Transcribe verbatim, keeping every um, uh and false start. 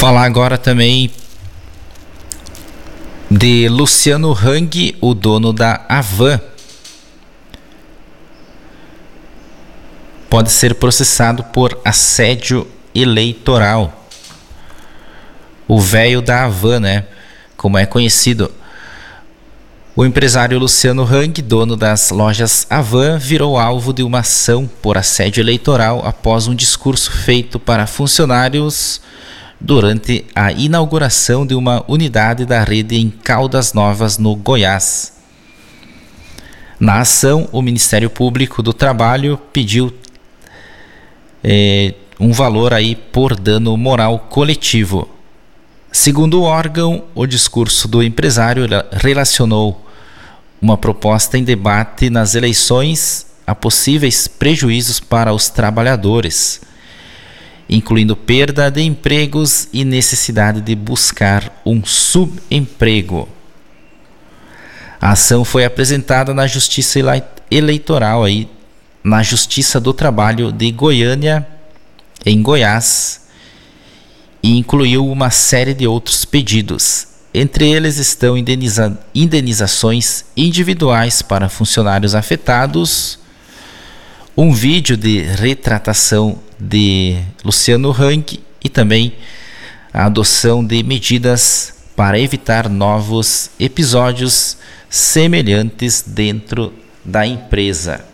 Falar agora também de Luciano Hang, o dono da Havan. Pode ser processado por assédio eleitoral. O velho da Havan, né? Como é conhecido. O empresário Luciano Hang, dono das lojas Havan, virou alvo de uma ação por assédio eleitoral após um discurso feito para funcionários durante a inauguração de uma unidade da rede em Caldas Novas, no Goiás. Na ação, o Ministério Público do Trabalho pediu eh, um valor aí por dano moral coletivo. Segundo o órgão, o discurso do empresário relacionou uma proposta em debate nas eleições a possíveis prejuízos para os trabalhadores, incluindo perda de empregos e necessidade de buscar um subemprego. A ação foi apresentada na Justiça Eleitoral, aí, na Justiça do Trabalho de Goiânia, em Goiás, e incluiu uma série de outros pedidos. Entre eles estão indeniza- indenizações individuais para funcionários afetados, um vídeo de retratação de Luciano Hang e também a adoção de medidas para evitar novos episódios semelhantes dentro da empresa.